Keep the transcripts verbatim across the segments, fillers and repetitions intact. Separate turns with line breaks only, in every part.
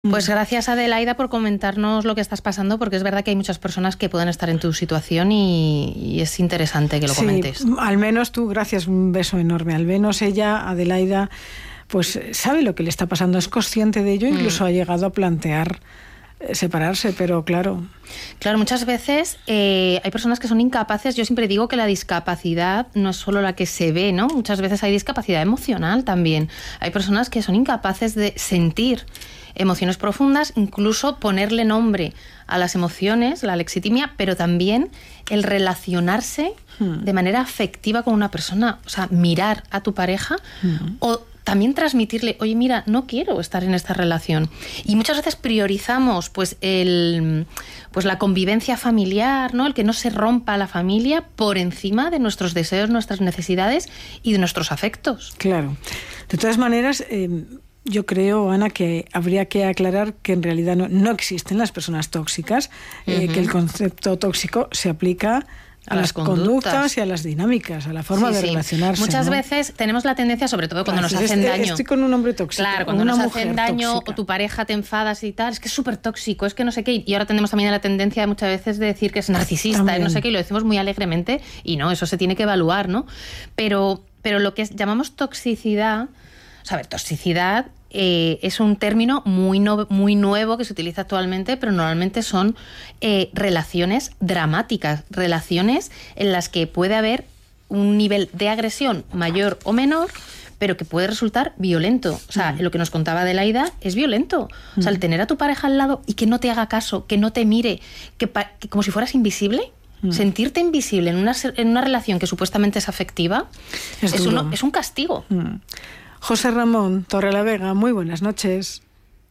Pues gracias, Adelaida, por comentarnos lo que estás pasando, porque es verdad que hay muchas personas que pueden estar en tu situación y, y es interesante que lo
sí,
comentes.
Al menos tú, gracias, un beso enorme. Al menos ella, Adelaida, pues sabe lo que le está pasando, es consciente de ello, incluso mm. ha llegado a plantear separarse, pero claro.
Claro, muchas veces eh, hay personas que son incapaces. Yo siempre digo que la discapacidad no es solo la que se ve, ¿no? Muchas veces hay discapacidad emocional también. Hay personas que son incapaces de sentir emociones profundas, incluso ponerle nombre a las emociones, la alexitimia, pero también el relacionarse hmm. de manera afectiva con una persona. O sea, mirar a tu pareja hmm. o también transmitirle, oye, mira, no quiero estar en esta relación. Y muchas veces priorizamos pues el pues la convivencia familiar, ¿no? El que no se rompa la familia por encima de nuestros deseos, nuestras necesidades y de nuestros afectos.
Claro. De todas maneras, eh, yo creo, Ana, que habría que aclarar que en realidad no, no existen las personas tóxicas, eh, uh-huh. que el concepto tóxico se aplica a, a las, las conductas. conductas y a las dinámicas, a la forma sí, de sí. relacionarse.
Muchas
¿no?
veces tenemos la tendencia, sobre todo cuando
claro,
nos hacen
estoy,
daño.
Estoy con un hombre tóxico.
Claro, cuando
una
nos
mujer
hacen daño
tóxica.
O tu pareja te enfadas y tal, es que es súper tóxico, es que no sé qué. Y ahora tenemos también la tendencia muchas veces de decir que es narcisista, es no sé qué, y lo decimos muy alegremente, y no, eso se tiene que evaluar, ¿no? Pero, pero lo que es, llamamos toxicidad, o sea, a ver, toxicidad Eh, es un término muy, no, muy nuevo que se utiliza actualmente, pero normalmente son eh, relaciones dramáticas, relaciones en las que puede haber un nivel de agresión mayor o menor, pero que puede resultar violento. O sea, mm. lo que nos contaba Adelaida es violento. O sea, el tener a tu pareja al lado y que no te haga caso, que no te mire, que, pa- que como si fueras invisible, mm. sentirte invisible en una, en una relación que supuestamente es afectiva, es, es, uno, es un castigo.
Mm. José Ramón Torrelavega, muy buenas noches.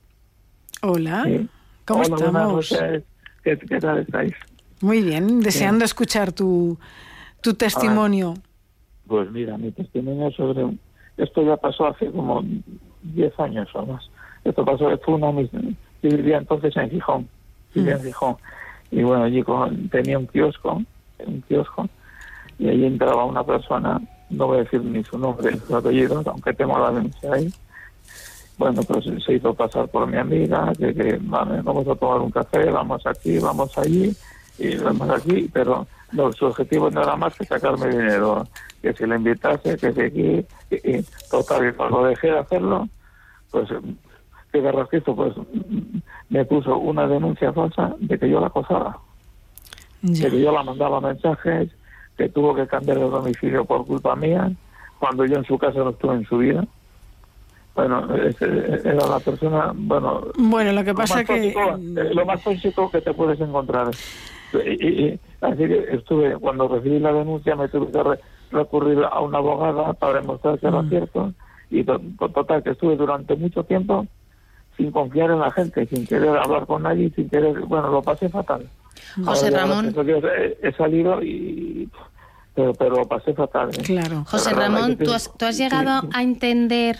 Hola,
sí.
¿cómo
Hola,
estamos?
¿Qué, ¿Qué tal estáis?
Muy bien, deseando sí. escuchar tu, tu testimonio.
Ah, pues mira, mi testimonio sobre... Esto ya pasó hace como diez años o más. Esto pasó, fue una... Yo vivía entonces en Gijón, vivía mm. en Gijón. Y bueno, allí con, tenía un kiosco, un kiosco, y allí entraba una persona... No voy a decir ni su nombre ni su apellido, aunque tengo la denuncia ahí. Bueno, pues se hizo pasar por mi amiga, que, que vale, vamos a tomar un café, vamos aquí, vamos allí, y vamos aquí, pero no, su objetivo no era más que sacarme dinero, que si le invitase, que si aquí, y, y total, y cuando dejé de hacerlo, pues, que Carrasquito, pues, me puso una denuncia falsa de que yo la acosaba, yeah. de que yo la mandaba mensajes, que tuvo que cambiar de domicilio por culpa mía, cuando yo en su casa no estuve en su vida. Bueno, era la persona, bueno...
Bueno, lo que pasa que...
Tóxico, lo más tóxico que te puedes encontrar. Y, y, y así que estuve, cuando recibí la denuncia, me tuve que re, recurrir a una abogada para demostrar que era mm. cierto, y to, total, que estuve durante mucho tiempo sin confiar en la gente, sin querer hablar con nadie, sin querer... Bueno, lo pasé fatal.
José
Ahora,
Ramón...
He, he salido y... Pero, pero lo pasé fatal. ¿eh?
Claro.
José Ramón, ¿tú has, ¿tú has llegado sí, sí. a entender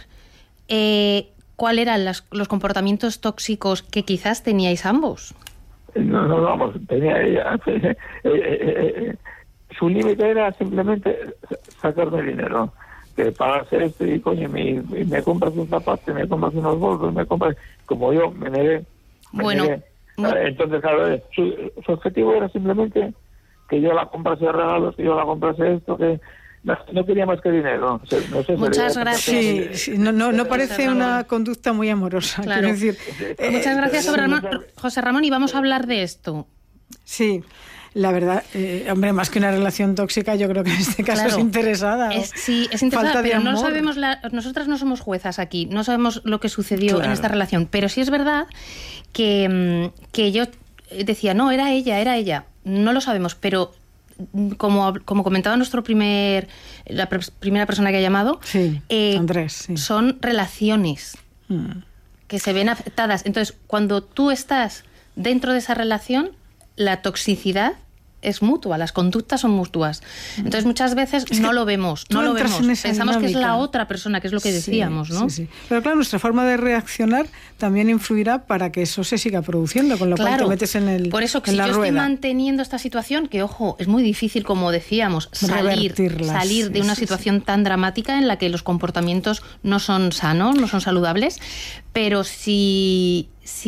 eh, cuáles eran las, los comportamientos tóxicos que quizás teníais ambos?
No, no, vamos, tenía ella. Eh, eh, eh, su límite era simplemente sacarme dinero. Que pagase esto y coño, me, me compras un zapato, me compras unos bolsos, me compras... Como yo me negué. Me
bueno.
negué. Entonces, claro, su, su objetivo era simplemente... que yo la comprase regalos, que yo la comprase esto, que no, no quería más que dinero. No sé,
Muchas gracias.
Sí, sí, no, no, no parece una conducta muy amorosa.
Claro.
Quiero decir,
eh, Muchas gracias, José Ramón. José Ramón, y vamos a hablar de esto.
Sí, la verdad, eh, hombre, más que una relación tóxica, yo creo que en este caso
claro.
es interesada.
Es, sí, es interesada,
Falta
pero
de amor.
no sabemos, la, nosotras no somos juezas aquí, no sabemos lo que sucedió claro. en esta relación, pero sí es verdad que, que yo decía, no, era ella, era ella. No lo sabemos, pero como, como comentaba nuestro primer la pr- primera persona que ha llamado,
sí,
eh,
Andrés, sí.
son relaciones mm. que se ven afectadas. Entonces, cuando tú estás dentro de esa relación, la toxicidad es mutua, las conductas son mutuas. Entonces muchas veces es no lo vemos, no lo vemos. Pensamos dinámica. Que es la otra persona, que es lo que decíamos,
sí,
¿no?
Sí, sí. Pero claro, nuestra forma de reaccionar también influirá para que eso se siga produciendo, con lo claro, cual te metes en el
por eso que
en
si
la
yo
rueda.
Estoy manteniendo esta situación, que ojo, es muy difícil, como decíamos, salir, salir de una sí, situación sí. tan dramática en la que los comportamientos no son sanos, no son saludables, pero si... si